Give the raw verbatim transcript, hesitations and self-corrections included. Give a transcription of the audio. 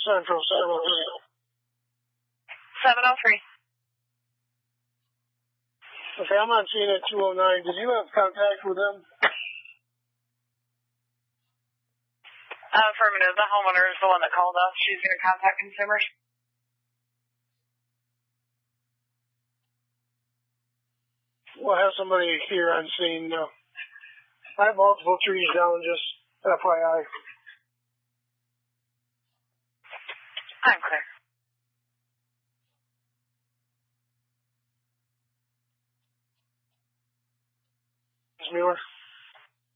Central seven oh three. seven oh three. Okay, I'm on scene at two oh nine. Did you have contact with them? Affirmative. The homeowner is the one that called us. She's going to contact consumers. We'll have somebody here on scene now. I have multiple trees down, just F Y I. I'm clear. Mister Mueller?